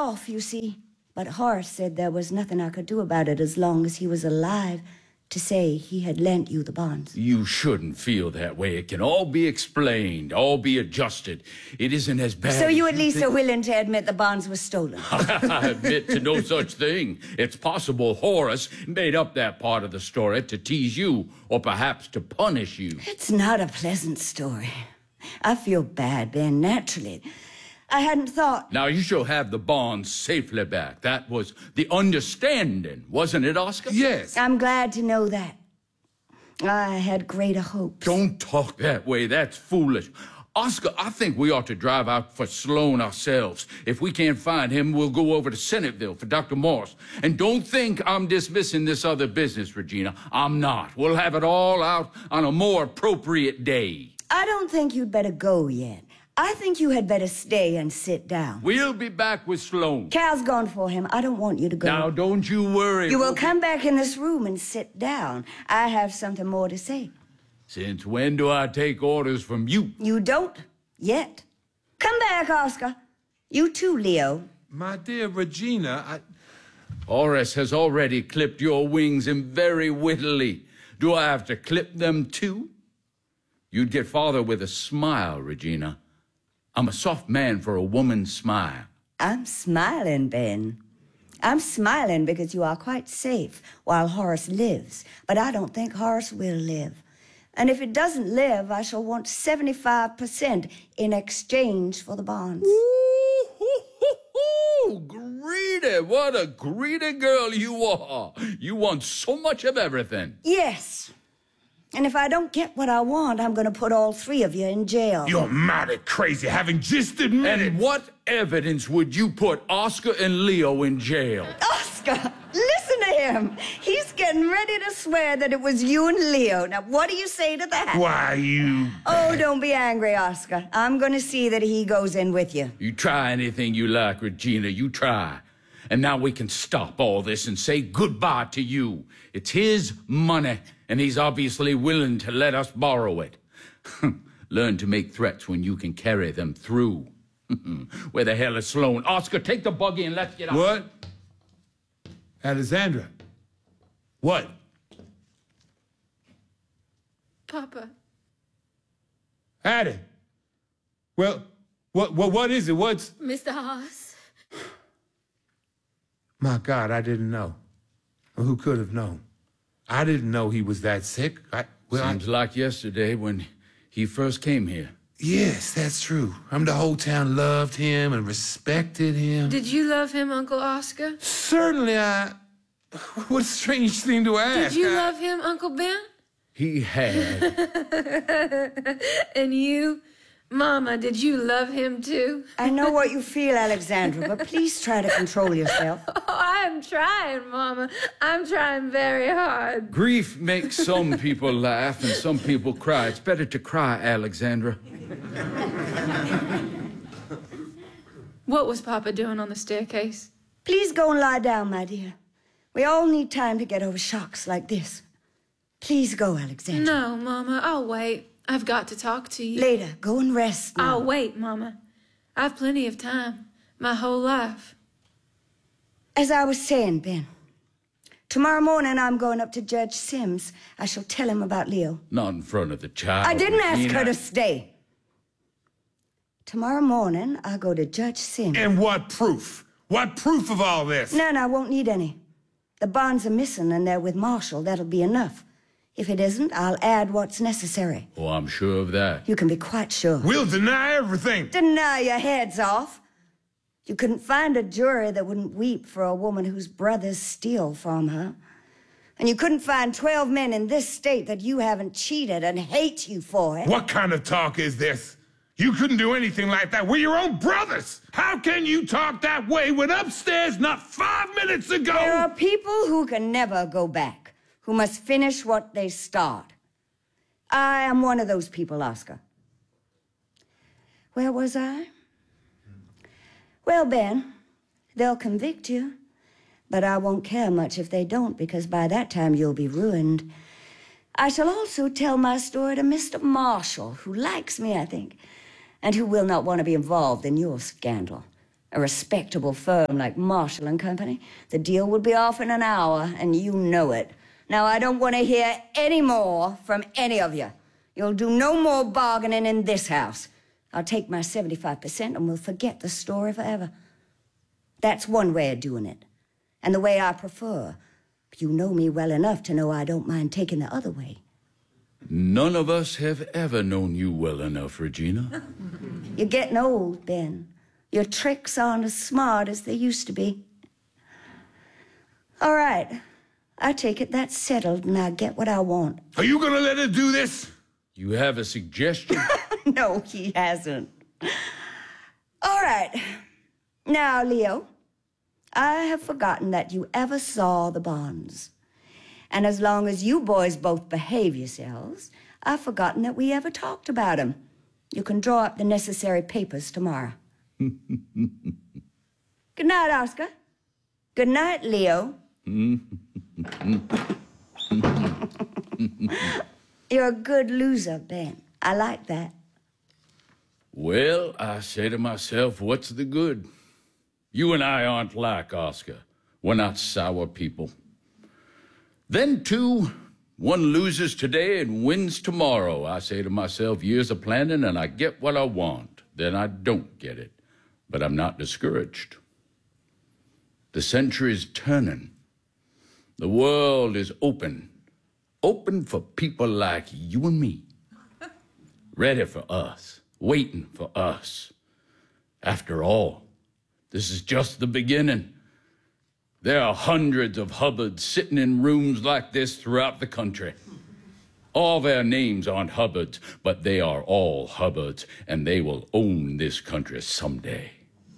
off, you see. But Horace said there was nothing I could do about it as long as he was alive to say he had lent you the bonds. You shouldn't feel that way. It can all be explained, all be adjusted. It isn't as bad. So you at least are willing to admit the bonds were stolen? I admit to no such thing. It's possible Horace made up that part of the story to tease you, or perhaps to punish you. It's not a pleasant story. I feel bad, Ben, naturally. I hadn't thought... Now, you shall have the bonds safely back. That was the understanding, wasn't it, Oscar? Yes. I'm glad to know that. I had greater hopes. Don't talk that way. That's foolish. Oscar, I think we ought to drive out for Sloan ourselves. If we can't find him, we'll go over to Senateville for Dr. Morse. And don't think I'm dismissing this other business, Regina. I'm not. We'll have it all out on a more appropriate day. I don't think you'd better go yet. I think you had better stay and sit down. We'll be back with Sloan. Cal's gone for him. I don't want you to go. Now, don't you worry. You will come back in this room and sit down. I have something more to say. Since when do I take orders from you? You don't yet. Come back, Oscar. You too, Leo. My dear Regina, Horace has already clipped your wings and very wittily. Do I have to clip them too? You'd get farther with a smile, Regina. I'm a soft man for a woman's smile. I'm smiling, Ben. I'm smiling because you are quite safe while Horace lives. But I don't think Horace will live. And if it doesn't live, I shall want 75% in exchange for the bonds. Ooh, greedy. What a greedy girl you are. You want so much of everything. Yes. And if I don't get what I want, I'm going to put all three of you in jail. you're mighty crazy, having just admitted. And what evidence would you put Oscar and Leo in jail? Oscar, listen to him. He's getting ready to swear that it was you and Leo. Now, what do you say to that? Why, you... Oh, don't be angry, Oscar. I'm going to see that he goes in with you. You try anything you like, Regina. You try. And now we can stop all this and say goodbye to you. It's his money, and he's obviously willing to let us borrow it. Learn to make threats when you can carry them through. Where the hell is Sloan? Oscar, take the buggy and let's get out. What? Alexandra. What? Papa. Addie. Well, what is it? What's... Mr. Haas. My God, I didn't know. Who could have known? I didn't know he was that sick. Seems like yesterday when he first came here. Yes, that's true. The whole town loved him and respected him. Did you love him, Uncle Oscar? Certainly, What a strange thing to ask. Did you love him, Uncle Ben? He had. And you, Mama, did you love him too? I know what you feel, Alexandra, but please try to control yourself. Oh, I'm trying, Mama. I'm trying very hard. Grief makes some people laugh and some people cry. It's better to cry, Alexandra. What was Papa doing on the staircase? Please go and lie down, my dear. We all need time to get over shocks like this. Please go, Alexandra. No, Mama, I'll wait. I've got to talk to you. Later, go and rest now. I'll wait, Mama. I've plenty of time. My whole life. As I was saying, Ben, tomorrow morning I'm going up to Judge Sims. I shall tell him about Leo. Not in front of the child. I didn't ask Regina. her to stay. Tomorrow morning I'll go to Judge Sims. And what proof? What proof of all this? None, I won't need any. The bonds are missing and they're with Marshall. That'll be enough. If it isn't, I'll add what's necessary. Oh, I'm sure of that. You can be quite sure. We'll deny everything. Deny your heads off. You couldn't find a jury that wouldn't weep for a woman whose brothers steal from her. And you couldn't find 12 men in this state that you haven't cheated and hate you for it. What kind of talk is this? You couldn't do anything like that. We're your own brothers. How can you talk that way when upstairs not 5 minutes ago? There are people who can never go back, who must finish what they start. I am one of those people, Oscar. Where was I? Well, Ben, they'll convict you, but I won't care much if they don't, because by that time you'll be ruined. I shall also tell my story to Mr. Marshall, who likes me, I think, and who will not want to be involved in your scandal. A respectable firm like Marshall and Company, the deal would be off in an hour, and you know it. Now, I don't want to hear any more from any of you. You'll do no more bargaining in this house. I'll take my 75% and we'll forget the story forever. That's one way of doing it, and the way I prefer. You know me well enough to know I don't mind taking the other way. None of us have ever known you well enough, Regina. You're getting old, Ben. Your tricks aren't as smart as they used to be. All right. I take it that's settled and I get what I want. Are you gonna let her do this? You have a suggestion? No, he hasn't. All right. Now, Leo, I have forgotten that you ever saw the Bonds. And as long as you boys both behave yourselves, I've forgotten that we ever talked about them. You can draw up the necessary papers tomorrow. Good night, Oscar. Good night, Leo. You're a good loser, Ben. I like that. Well, I say to myself, what's the good? You and I aren't like Oscar. We're not sour people. Then, too, one loses today and wins tomorrow. I say to myself, years of planning and I get what I want. Then I don't get it. But I'm not discouraged. The century's turning. The world is open. Open for people like you and me. Ready for us. Waiting for us. After all, this is just the beginning. There are hundreds of Hubbards sitting in rooms like this throughout the country. All their names aren't Hubbards, but they are all Hubbards, and they will own this country someday.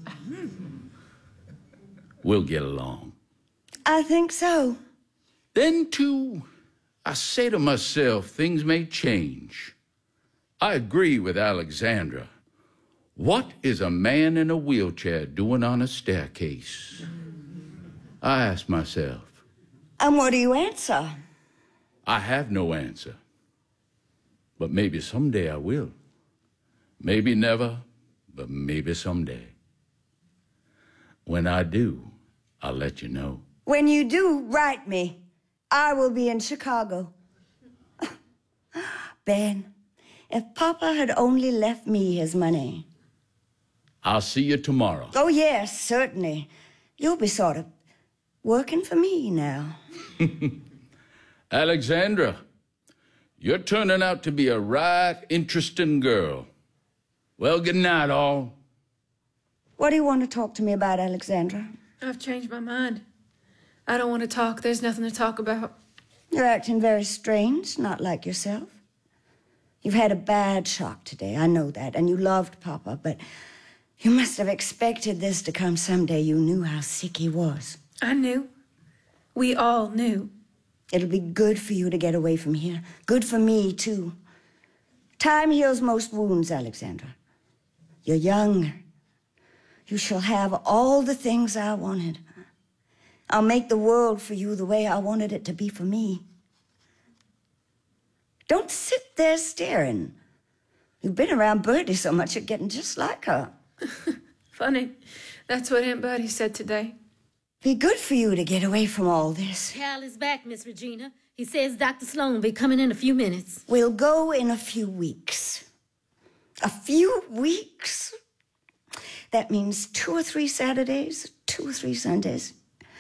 We'll get along. I think so. Then, too, I say to myself, things may change. I agree with Alexandra. What is a man in a wheelchair doing on a staircase? I ask myself. And what do you answer? I have no answer. But maybe someday I will. Maybe never, but maybe someday. When I do, I'll let you know. When you do, write me. I will be in Chicago. Ben, if Papa had only left me his money. I'll see you tomorrow. Oh, yes, certainly. You'll be sort of working for me now. Alexandra, you're turning out to be a right interesting girl. Well, good night, all. What do you want to talk to me about, Alexandra? I've changed my mind. I don't want to talk. There's nothing to talk about. You're acting very strange, not like yourself. You've had a bad shock today, I know that, and you loved Papa, but you must have expected this to come someday. You knew how sick he was. I knew. We all knew. It'll be good for you to get away from here. Good for me, too. Time heals most wounds, Alexandra. You're young. You shall have all the things I wanted. I'll make the world for you the way I wanted it to be for me. Don't sit there staring. You've been around Bertie so much you're getting just like her. Funny. That's what Aunt Bertie said today. Be good for you to get away from all this. Cal is back, Miss Regina. He says Dr. Sloan will be coming in a few minutes. We'll go in a few weeks. A few weeks? That means 2 or 3 Saturdays, 2 or 3 Sundays.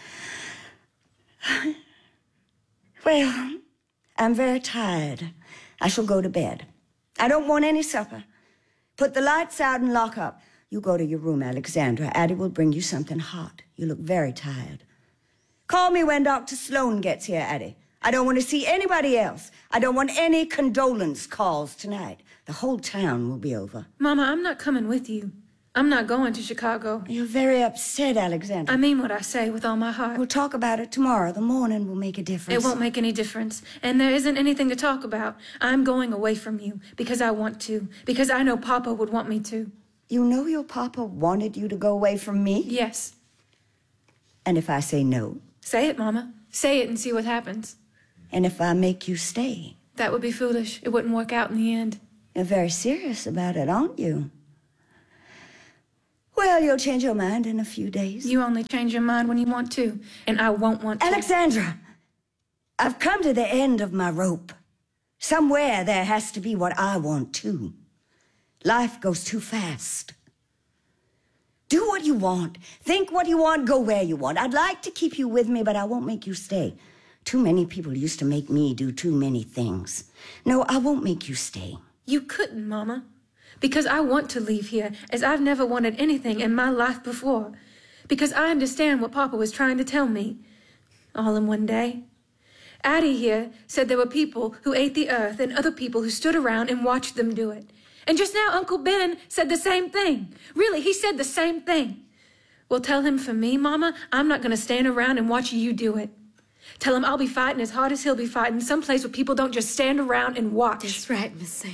Well, I'm very tired. I shall go to bed. I don't want any supper. Put the lights out and lock up. You go to your room, Alexandra. Addie will bring you something hot. You look very tired. Call me when Dr. Sloan gets here, Addie. I don't want to see anybody else. I don't want any condolence calls tonight. The whole town will be over. Mama, I'm not coming with you. I'm not going to Chicago. You're very upset, Alexandra. I mean what I say with all my heart. We'll talk about it tomorrow. The morning will make a difference. It won't make any difference. And there isn't anything to talk about. I'm going away from you because I want to. Because I know Papa would want me to. You know your Papa wanted you to go away from me? Yes. And if I say no? Say it, Mama. Say it and see what happens. And if I make you stay? That would be foolish. It wouldn't work out in the end. You're very serious about it, aren't you? Well, you'll change your mind in a few days. You only change your mind when you want to, and I won't want to. Alexandra, I've come to the end of my rope. Somewhere there has to be what I want too. Life goes too fast. Do what you want. Think what you want. Go where you want. I'd like to keep you with me, but I won't make you stay. Too many people used to make me do too many things. No, I won't make you stay. You couldn't, Mama. Because I want to leave here, as I've never wanted anything in my life before. Because I understand what Papa was trying to tell me. All in one day. Addie here said there were people who ate the earth and other people who stood around and watched them do it. And just now Uncle Ben said the same thing. Really, he said the same thing. Well, tell him for me, Mama, I'm not going to stand around and watch you do it. Tell him I'll be fighting as hard as he'll be fighting, someplace where people don't just stand around and watch. That's right, Miss Sand.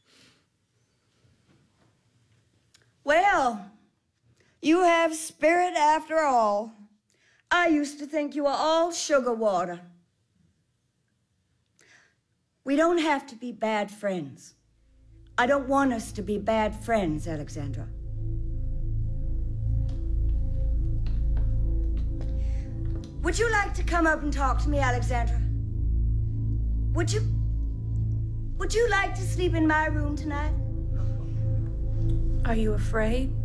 Well, you have spirit after all. I used to think you were all sugar water. We don't have to be bad friends. I don't want us to be bad friends, Alexandra. Would you like to come up and talk to me, Alexandra? Would you like to sleep in my room tonight? Are you afraid?